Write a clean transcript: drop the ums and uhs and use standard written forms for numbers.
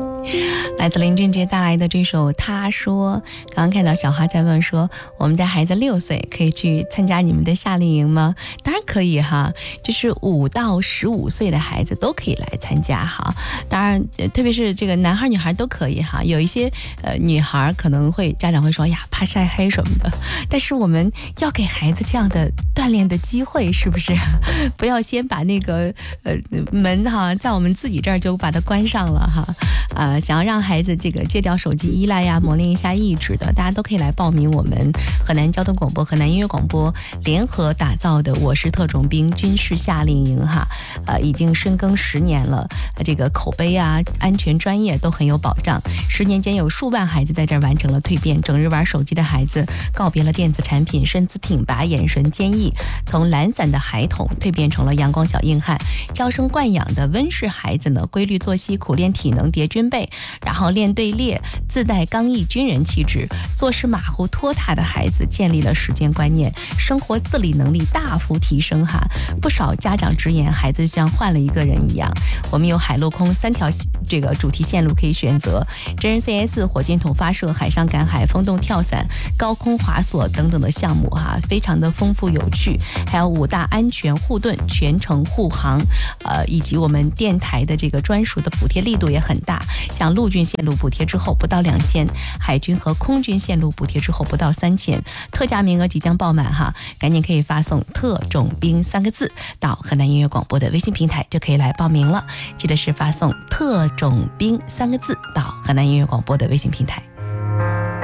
来自林俊杰带来的这首他说。刚刚看到小花在问说，我们家孩子6岁，可以去参加你们的夏令营吗？当然可以哈，就是5到15岁的孩子都可以来参加哈。当然特别是这个男孩女孩都可以哈。有一些女孩可能会家长会说呀怕晒黑什么的，但是我们要给孩子这样的锻炼的机会，是不是？不要先把那个门哈在我们自己这儿就把它关上了哈。想要让孩子这个戒掉手机依赖呀，磨练一下意志的，大家都可以来报名我们河南交通广播、河南音乐广播联合打造的我是特种兵军事夏令营哈。已经深耕10年了，这个口碑啊、安全、专业都很有保障。10年间有数万孩子在这儿完成了蜕变，整日玩手机的孩子告别了电子产品，身姿挺拔，眼神坚毅，从懒散的孩童蜕变成了阳光小硬汉。娇生惯养的温室孩子呢，规律作息，苦练体能，叠军备，然后练队列，自带刚毅军人气质。做事马虎拖沓的孩子建立了时间观念，生活自理能力大幅提升哈。不少家长直言，孩子像换了一个人一样。我们有海陆空3条这个主题线路可以选择，真人 CS、火箭筒发射、海上赶海、风洞跳伞、高空滑索等等的项目哈，非常的丰富有趣。还有5大安全护盾、全程护航，以及我们电台的这个专属的补贴力度也很大。像陆军线路补贴之后不到2000，海军和空军线路补贴之后不到3000，特价名额即将爆满哈，赶紧可以发送特种兵3个字到河南音乐广播的微信平台就可以来报名了。记得是发送特种兵3个字到河南音乐广播的微信平台。